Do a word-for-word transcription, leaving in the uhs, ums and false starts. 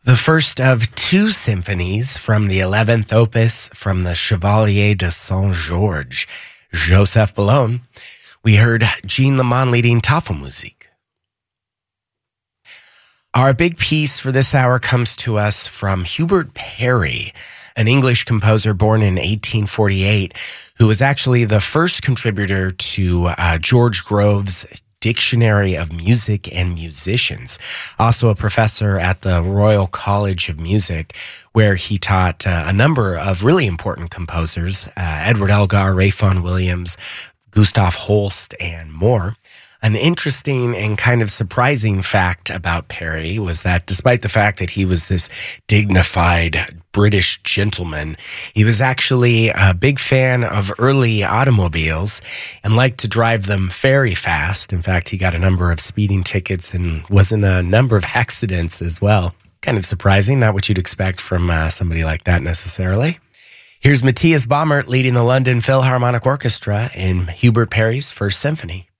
The first of two symphonies from the eleventh opus from the Chevalier de Saint-Georges, Joseph Boulogne. We heard Jean Lemon leading Tafelmusik. Our big piece for this hour comes to us from Hubert Parry, an English composer born in eighteen forty-eight, who was actually the first contributor to uh, George Grove's Dictionary of Music and Musicians, also a professor at the Royal College of Music, where he taught uh, a number of really important composers, uh, Edward Elgar, Ray Vaughan Williams, Gustav Holst, and more. An interesting and kind of surprising fact about Parry was that despite the fact that he was this dignified British gentleman, he was actually a big fan of early automobiles and liked to drive them very fast. In fact, he got a number of speeding tickets and was in a number of accidents as well. Kind of surprising, not what you'd expect from uh, somebody like that necessarily. Here's Matthias Baumert leading the London Philharmonic Orchestra in Hubert Parry's First Symphony.